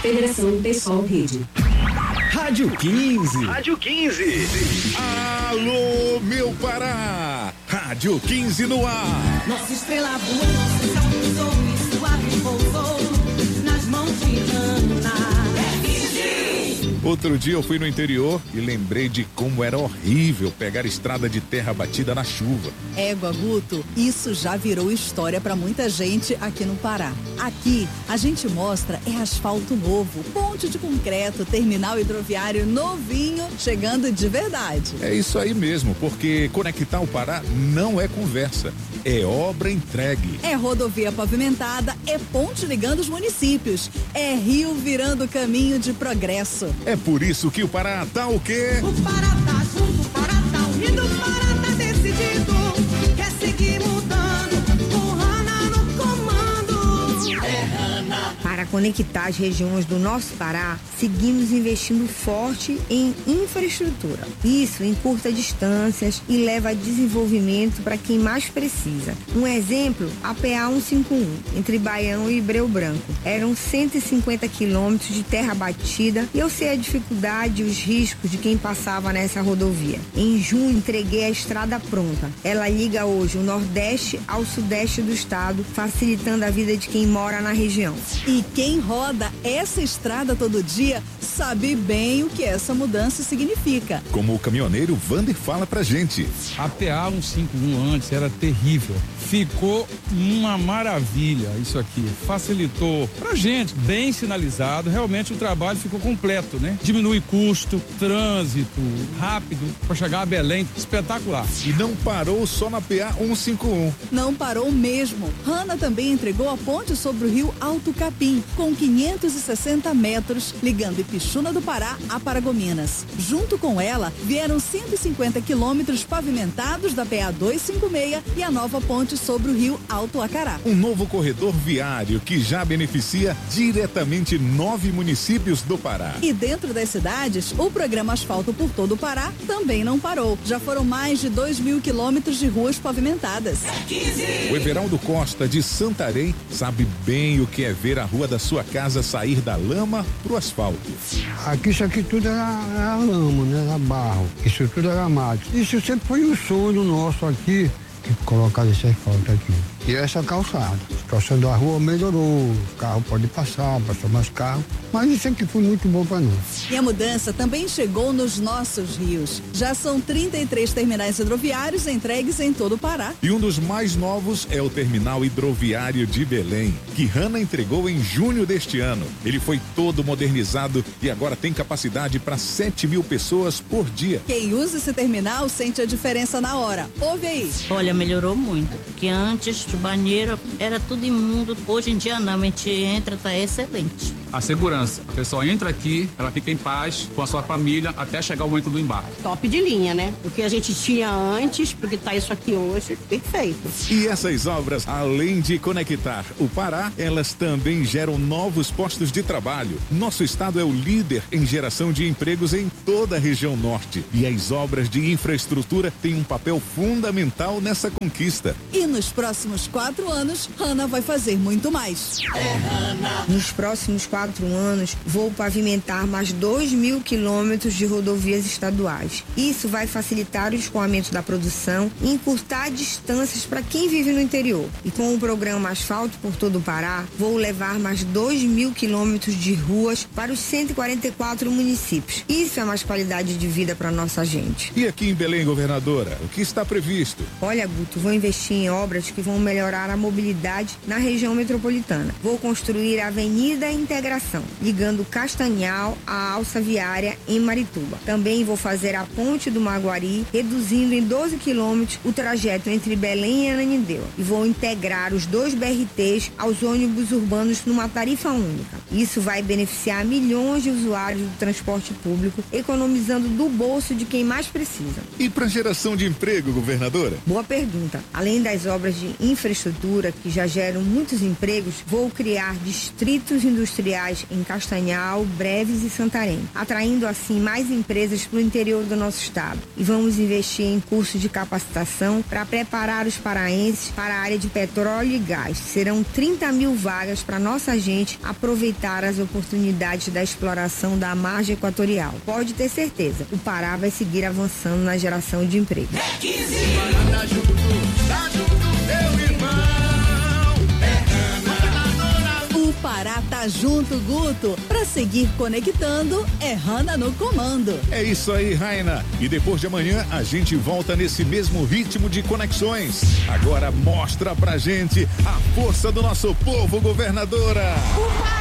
Federação Pessoal Rede. Rádio 15. Rádio 15. Alô, meu Pará. Rádio 15 no ar. Nossa estrela voou, nosso céu pisou e suave pousou nas mãos de Ana. Outro dia eu fui no interior e lembrei de como era horrível pegar estrada de terra batida na chuva. Égua, Guto, isso já virou história para muita gente aqui no Pará. Aqui, a gente mostra asfalto novo, ponte de concreto, terminal hidroviário novinho, chegando de verdade. É isso aí mesmo, porque conectar o Pará não é conversa, é obra entregue. É rodovia pavimentada, é ponte ligando os municípios, é rio virando caminho de progresso. É por isso que o Pará tá o quê? O Pará tá junto, o Pará tá unido, o Pará tá decidido, quer seguir mudando, com Ana no comando. É Ana. Para conectar as regiões do nosso Pará, seguimos investindo forte em infraestrutura. Isso encurta distâncias e leva a desenvolvimento para quem mais precisa. Um exemplo, a PA 151, entre Baião e Breu Branco. Eram 150 quilômetros de terra batida e eu sei a dificuldade e os riscos de quem passava nessa rodovia. Em junho, entreguei a estrada pronta. Ela liga hoje o Nordeste ao Sudeste do estado, facilitando a vida de quem mora na região. E quem roda essa estrada todo dia sabe bem o que essa mudança significa. Como o caminhoneiro Vander fala pra gente. A PA 151 antes era terrível. Ficou uma maravilha isso aqui. Facilitou pra gente, bem sinalizado. Realmente o trabalho ficou completo, né? Diminui custo, trânsito, rápido, para chegar a Belém. Espetacular. E não parou só na PA 151. Não parou mesmo. Hanna também entregou a ponte sobre o rio Alto Capim, com 560 metros, ligando Ipixuna do Pará a Paragominas. Junto com ela, vieram 150 quilômetros pavimentados da PA 256 e a nova ponte sobre o rio Alto Acará. Um novo corredor viário que já beneficia diretamente 9 municípios do Pará. E dentro das cidades, o programa Asfalto por todo o Pará também não parou. Já foram mais de 2.000 quilômetros de ruas pavimentadas. O Everaldo Costa, de Santarém, sabe bem o que é ver a rua da sua casa sair da lama pro asfalto. Aqui, isso aqui tudo era lama, né? Era barro. Isso tudo era mato. Isso sempre foi um sonho nosso aqui, que colocar esse asfalto aqui. E essa calçada. A situação da rua melhorou, o carro pode passar mais carro, mas isso aqui foi muito bom para nós. E a mudança também chegou nos nossos rios. Já são 33 terminais hidroviários entregues em todo o Pará. E um dos mais novos é o terminal hidroviário de Belém, que Hanna entregou em junho deste ano. Ele foi todo modernizado e agora tem capacidade para 7.000 pessoas por dia. Quem usa esse terminal sente a diferença na hora. Ouve aí. Olha, melhorou muito, porque antes o banheiro era tudo imundo, hoje em dia não, a gente entra, tá excelente. A segurança, a pessoa entra aqui, ela fica em paz com a sua família até chegar o momento do embarque. Top de linha, né? O que a gente tinha antes, porque tá isso aqui hoje, perfeito. E essas obras, além de conectar o Pará, elas também geram novos postos de trabalho. Nosso estado é o líder em geração de empregos em toda a região norte. E as obras de infraestrutura têm um papel fundamental nessa conquista. E nos próximos 4 anos, Hanna vai fazer muito mais. Nos próximos 4 anos, vou pavimentar mais 2.000 quilômetros de rodovias estaduais. Isso vai facilitar o escoamento da produção e encurtar distâncias para quem vive no interior. E com o programa Asfalto por todo o Pará, vou levar mais 2.000 quilômetros de ruas para os 144 municípios. Isso é mais qualidade de vida para nossa gente. E aqui em Belém, governadora, o que está previsto? Olha, Guto, vou investir em obras que vão melhorar a mobilidade na região metropolitana. Vou construir a Avenida Integração, ligando Castanhal à Alça Viária em Marituba. Também vou fazer a Ponte do Maguari, reduzindo em 12 quilômetros o trajeto entre Belém e Ananindeua. E vou integrar os 2 BRTs aos ônibus urbanos numa tarifa única. Isso vai beneficiar milhões de usuários do transporte público, economizando do bolso de quem mais precisa. E para geração de emprego, governadora? Boa pergunta. Além das obras de infraestrutura infraestrutura, que já geram muitos empregos, vou criar distritos industriais em Castanhal, Breves e Santarém, atraindo assim mais empresas para o interior do nosso estado. E vamos investir em cursos de capacitação para preparar os paraenses para a área de petróleo e gás. Serão 30 mil vagas para nossa gente aproveitar as oportunidades da exploração da margem equatorial. Pode ter certeza, o Pará vai seguir avançando na geração de emprego. O Pará tá junto, Guto. Pra seguir conectando, é Hanna no comando. É isso aí, Raina. E depois de amanhã a gente volta nesse mesmo ritmo de conexões. Agora mostra pra gente a força do nosso povo, governadora. O Pará